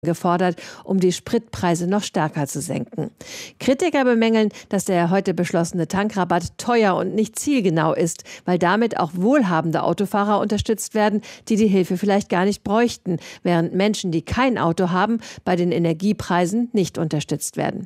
gefordert, um die Spritpreise noch stärker zu senken. Kritiker bemängeln, dass der heute beschlossene Tankrabatt teuer und nicht zielgenau ist, weil damit auch wohlhabende Autofahrer unterstützt werden, die die Hilfe vielleicht gar nicht bräuchten, während Menschen, die kein Auto haben, bei den Energiepreisen nicht unterstützt werden.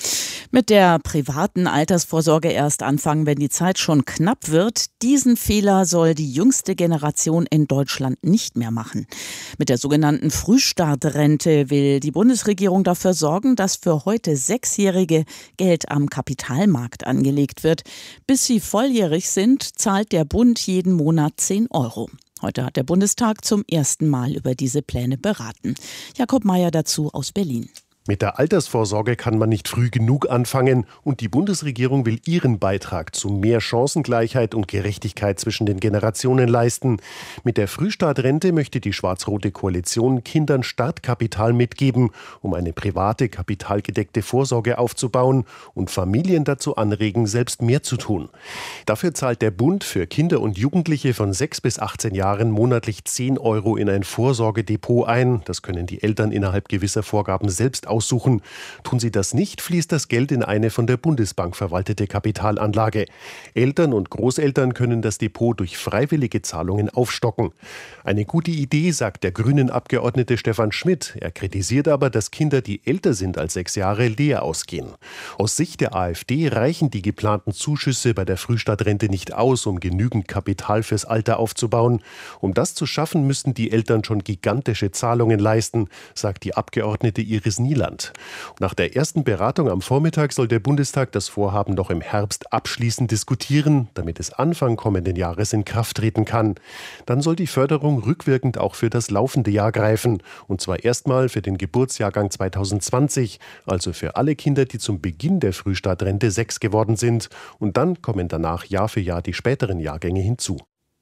Mit der privaten Altersvorsorge erst anfangen, wenn die Zeit schon knapp wird. Diesen Fehler soll die jüngste Generation in Deutschland nicht mehr machen. Mit der sogenannten Frühstartrente will die Bundesregierung dafür sorgen, dass für heute 6-Jährige Geld am Kapitalmarkt angelegt wird. Bis sie volljährig sind, zahlt der Bund jeden Monat 10 €. Heute hat der Bundestag zum ersten Mal über diese Pläne beraten. Jakob Mayer dazu aus Berlin. Mit der Altersvorsorge kann man nicht früh genug anfangen und die Bundesregierung will ihren Beitrag zu mehr Chancengleichheit und Gerechtigkeit zwischen den Generationen leisten. Mit der Frühstartrente möchte die schwarz-rote Koalition Kindern Startkapital mitgeben, um eine private, kapitalgedeckte Vorsorge aufzubauen und Familien dazu anregen, selbst mehr zu tun. Dafür zahlt der Bund für Kinder und Jugendliche von 6 bis 18 Jahren monatlich 10 € in ein Vorsorgedepot ein. Das können die Eltern innerhalb gewisser Vorgaben selbst aussuchen. Tun sie das nicht, fließt das Geld in eine von der Bundesbank verwaltete Kapitalanlage. Eltern und Großeltern können das Depot durch freiwillige Zahlungen aufstocken. Eine gute Idee, sagt der Grünen-Abgeordnete Stefan Schmidt. Er kritisiert aber, dass Kinder, die älter sind als 6 Jahre, leer ausgehen. Aus Sicht der AfD reichen die geplanten Zuschüsse bei der Frühstartrente nicht aus, um genügend Kapital fürs Alter aufzubauen. Um das zu schaffen, müssten die Eltern schon gigantische Zahlungen leisten, sagt die Abgeordnete Iris Nieland. Nach der ersten Beratung am Vormittag soll der Bundestag das Vorhaben noch im Herbst abschließend diskutieren, damit es Anfang kommenden Jahres in Kraft treten kann. Dann soll die Förderung rückwirkend auch für das laufende Jahr greifen. Und zwar erstmal für den Geburtsjahrgang 2020, also für alle Kinder, die zum Beginn der Frühstartrente 6 geworden sind. Und dann kommen danach Jahr für Jahr die späteren Jahrgänge hinzu.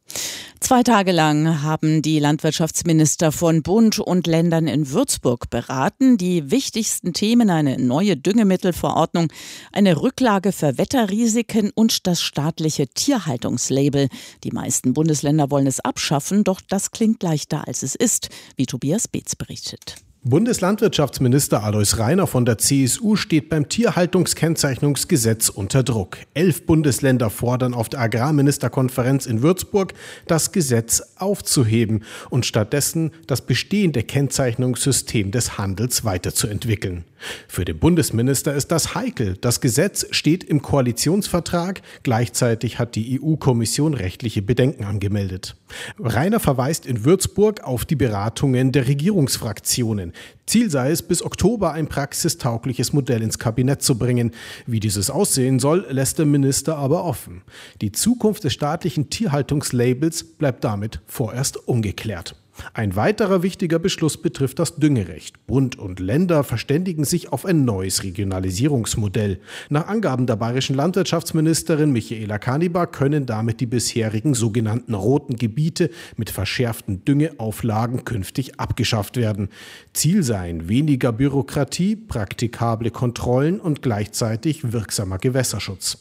2 Tage lang haben die Landwirtschaftsminister von Bund und Ländern in Würzburg beraten. Die wichtigsten Themen: eine neue Düngemittelverordnung, eine Rücklage für Wetterrisiken und das staatliche Tierhaltungslabel. Die meisten Bundesländer wollen es abschaffen, doch das klingt leichter als es ist, wie Tobias Beetz berichtet. Bundeslandwirtschaftsminister Alois Rainer von der CSU steht beim Tierhaltungskennzeichnungsgesetz unter Druck. 11 Bundesländer fordern auf der Agrarministerkonferenz in Würzburg, das Gesetz aufzuheben und stattdessen das bestehende Kennzeichnungssystem des Handels weiterzuentwickeln. Für den Bundesminister ist das heikel. Das Gesetz steht im Koalitionsvertrag. Gleichzeitig hat die EU-Kommission rechtliche Bedenken angemeldet. Rainer verweist in Würzburg auf die Beratungen der Regierungsfraktionen. Ziel sei es, bis Oktober ein praxistaugliches Modell ins Kabinett zu bringen. Wie dieses aussehen soll, lässt der Minister aber offen. Die Zukunft des staatlichen Tierhaltungslabels bleibt damit vorerst ungeklärt. Ein weiterer wichtiger Beschluss betrifft das Düngerecht. Bund und Länder verständigen sich auf ein neues Regionalisierungsmodell. Nach Angaben der bayerischen Landwirtschaftsministerin Michaela Kanibar können damit die bisherigen sogenannten roten Gebiete mit verschärften Düngeauflagen künftig abgeschafft werden. Ziel seien weniger Bürokratie, praktikable Kontrollen und gleichzeitig wirksamer Gewässerschutz.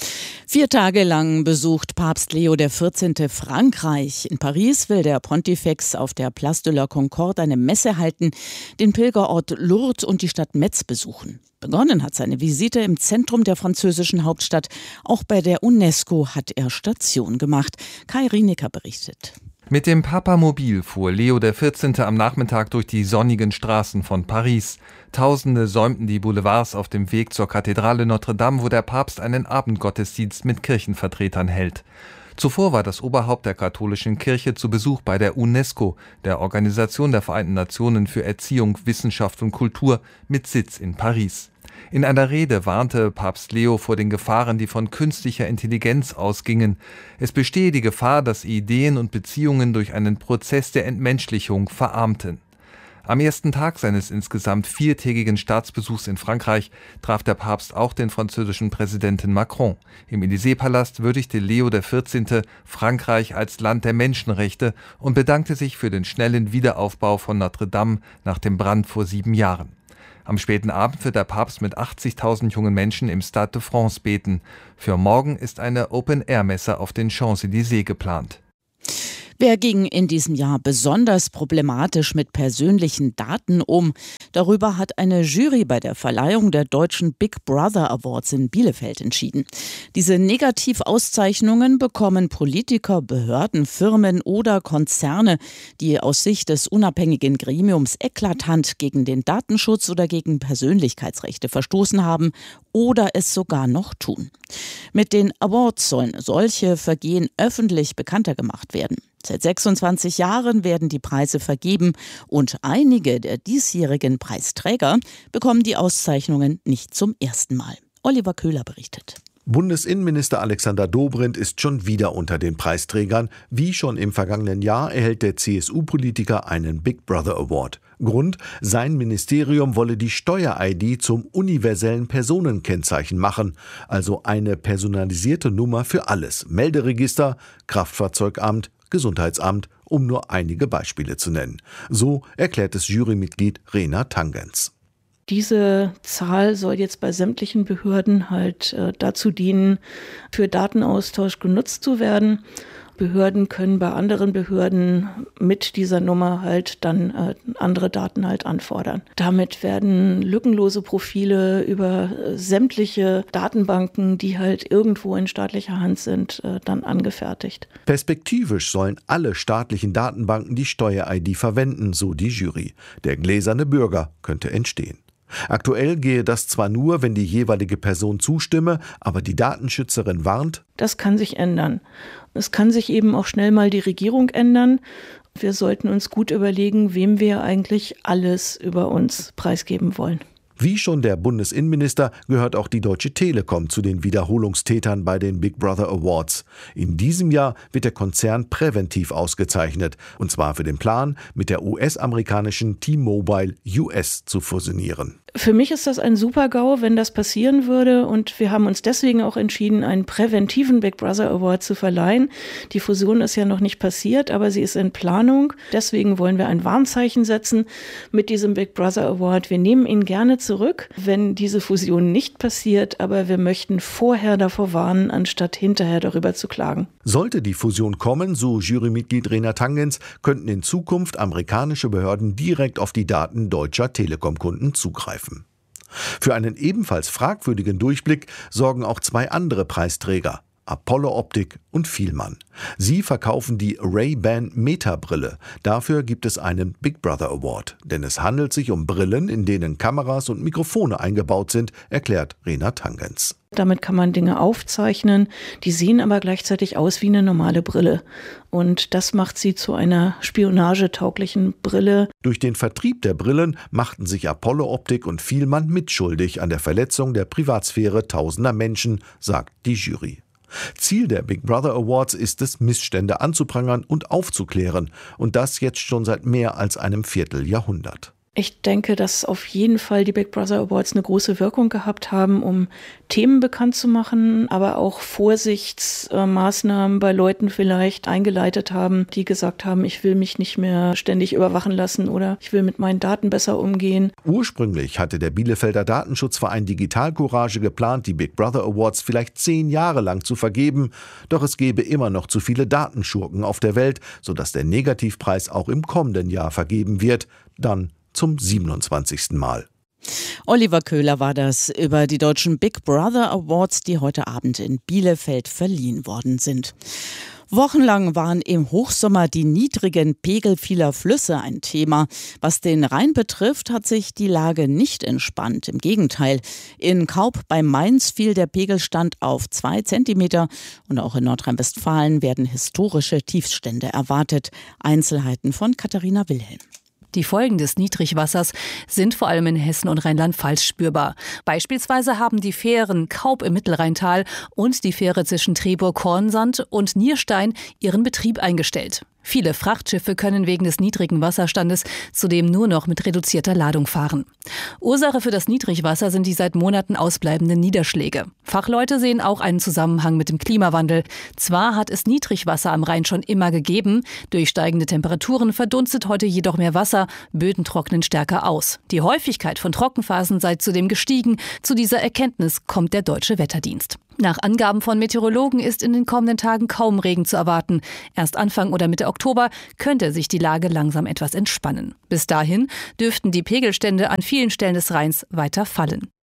4 Tage lang besucht Papst Leo XIV. Frankreich. In Paris will der Pontifex auf der Place de la Concorde eine Messe halten, den Pilgerort Lourdes und die Stadt Metz besuchen. Begonnen hat seine Visite im Zentrum der französischen Hauptstadt. Auch bei der UNESCO hat er Station gemacht. Kai Rienecker berichtet. Mit dem Papamobil fuhr Leo XIV. Am Nachmittag durch die sonnigen Straßen von Paris. Tausende säumten die Boulevards auf dem Weg zur Kathedrale Notre-Dame, wo der Papst einen Abendgottesdienst mit Kirchenvertretern hält. Zuvor war das Oberhaupt der katholischen Kirche zu Besuch bei der UNESCO, der Organisation der Vereinten Nationen für Erziehung, Wissenschaft und Kultur, mit Sitz in Paris. In einer Rede warnte Papst Leo vor den Gefahren, die von künstlicher Intelligenz ausgingen. Es bestehe die Gefahr, dass Ideen und Beziehungen durch einen Prozess der Entmenschlichung verarmten. Am ersten Tag seines insgesamt 4-tägigen Staatsbesuchs in Frankreich traf der Papst auch den französischen Präsidenten Macron. Im Élysée-Palast würdigte Leo XIV. Frankreich als Land der Menschenrechte und bedankte sich für den schnellen Wiederaufbau von Notre-Dame nach dem Brand vor 7 Jahren. Am späten Abend wird der Papst mit 80.000 jungen Menschen im Stade de France beten. Für morgen ist eine Open-Air-Messe auf den Champs-Élysées geplant. Wer ging in diesem Jahr besonders problematisch mit persönlichen Daten um? Darüber hat eine Jury bei der Verleihung der deutschen Big Brother Awards in Bielefeld entschieden. Diese Negativauszeichnungen bekommen Politiker, Behörden, Firmen oder Konzerne, die aus Sicht des unabhängigen Gremiums eklatant gegen den Datenschutz oder gegen Persönlichkeitsrechte verstoßen haben oder es sogar noch tun. Mit den Awards sollen solche Vergehen öffentlich bekannter gemacht werden. Seit 26 Jahren werden die Preise vergeben und einige der diesjährigen Preisträger bekommen die Auszeichnungen nicht zum ersten Mal. Oliver Köhler berichtet. Bundesinnenminister Alexander Dobrindt ist schon wieder unter den Preisträgern. Wie schon im vergangenen Jahr erhält der CSU-Politiker einen Big Brother Award. Grund: sein Ministerium wolle die Steuer-ID zum universellen Personenkennzeichen machen, also eine personalisierte Nummer für alles: Melderegister, Kraftfahrzeugamt, Gesundheitsamt, um nur einige Beispiele zu nennen. So erklärt es Jurymitglied Rena Tangens. Diese Zahl soll jetzt bei sämtlichen Behörden halt dazu dienen, für Datenaustausch genutzt zu werden. Behörden können bei anderen Behörden mit dieser Nummer halt dann andere Daten halt anfordern. Damit werden lückenlose Profile über sämtliche Datenbanken, die halt irgendwo in staatlicher Hand sind, dann angefertigt. Perspektivisch sollen alle staatlichen Datenbanken die Steuer-ID verwenden, so die Jury. Der gläserne Bürger könnte entstehen. Aktuell gehe das zwar nur, wenn die jeweilige Person zustimme, aber die Datenschützerin warnt: Das kann sich ändern. Es kann sich eben auch schnell mal die Regierung ändern. Wir sollten uns gut überlegen, wem wir eigentlich alles über uns preisgeben wollen. Wie schon der Bundesinnenminister gehört auch die Deutsche Telekom zu den Wiederholungstätern bei den Big Brother Awards. In diesem Jahr wird der Konzern präventiv ausgezeichnet, und zwar für den Plan, mit der US-amerikanischen T-Mobile US zu fusionieren. Für mich ist das ein Super-GAU, wenn das passieren würde, und wir haben uns deswegen auch entschieden, einen präventiven Big Brother Award zu verleihen. Die Fusion ist ja noch nicht passiert, aber sie ist in Planung. Deswegen wollen wir ein Warnzeichen setzen mit diesem Big Brother Award. Wir nehmen ihn gerne zurück, wenn diese Fusion nicht passiert, aber wir möchten vorher davor warnen, anstatt hinterher darüber zu klagen. Sollte die Fusion kommen, so Jurymitglied Rena Tangens, könnten in Zukunft amerikanische Behörden direkt auf die Daten deutscher Telekom-Kunden zugreifen. Für einen ebenfalls fragwürdigen Durchblick sorgen auch zwei andere Preisträger: Apollo Optik und Vielmann. Sie verkaufen die Ray-Ban Meta-Brille. Dafür gibt es einen Big Brother Award. Denn es handelt sich um Brillen, in denen Kameras und Mikrofone eingebaut sind, erklärt Rena Tangens. Damit kann man Dinge aufzeichnen, die sehen aber gleichzeitig aus wie eine normale Brille. Und das macht sie zu einer spionagetauglichen Brille. Durch den Vertrieb der Brillen machten sich Apollo Optik und Vielmann mitschuldig an der Verletzung der Privatsphäre tausender Menschen, sagt die Jury. Ziel der Big Brother Awards ist es, Missstände anzuprangern und aufzuklären. Und das jetzt schon seit mehr als einem Vierteljahrhundert. Ich denke, dass auf jeden Fall die Big Brother Awards eine große Wirkung gehabt haben, um Themen bekannt zu machen, aber auch Vorsichtsmaßnahmen bei Leuten vielleicht eingeleitet haben, die gesagt haben, ich will mich nicht mehr ständig überwachen lassen oder ich will mit meinen Daten besser umgehen. Ursprünglich hatte der Bielefelder Datenschutzverein Digital Courage geplant, die Big Brother Awards vielleicht 10 Jahre lang zu vergeben. Doch es gäbe immer noch zu viele Datenschurken auf der Welt, sodass der Negativpreis auch im kommenden Jahr vergeben wird. Dann zum 27. Mal. Oliver Köhler war das über die deutschen Big Brother Awards, die heute Abend in Bielefeld verliehen worden sind. Wochenlang waren im Hochsommer die niedrigen Pegel vieler Flüsse ein Thema. Was den Rhein betrifft, hat sich die Lage nicht entspannt. Im Gegenteil. In Kaub bei Mainz fiel der Pegelstand auf 2 Zentimeter. Und auch in Nordrhein-Westfalen werden historische Tiefstände erwartet. Einzelheiten von Katharina Wilhelm. Die Folgen des Niedrigwassers sind vor allem in Hessen und Rheinland-Pfalz spürbar. Beispielsweise haben die Fähren Kaub im Mittelrheintal und die Fähre zwischen Trebow-Kornsand und Nierstein ihren Betrieb eingestellt. Viele Frachtschiffe können wegen des niedrigen Wasserstandes zudem nur noch mit reduzierter Ladung fahren. Ursache für das Niedrigwasser sind die seit Monaten ausbleibenden Niederschläge. Fachleute sehen auch einen Zusammenhang mit dem Klimawandel. Zwar hat es Niedrigwasser am Rhein schon immer gegeben, durch steigende Temperaturen verdunstet heute jedoch mehr Wasser, Böden trocknen stärker aus. Die Häufigkeit von Trockenphasen sei zudem gestiegen. Zu dieser Erkenntnis kommt der Deutsche Wetterdienst. Nach Angaben von Meteorologen ist in den kommenden Tagen kaum Regen zu erwarten. Erst Anfang oder Mitte Oktober könnte sich die Lage langsam etwas entspannen. Bis dahin dürften die Pegelstände an vielen Stellen des Rheins weiter fallen.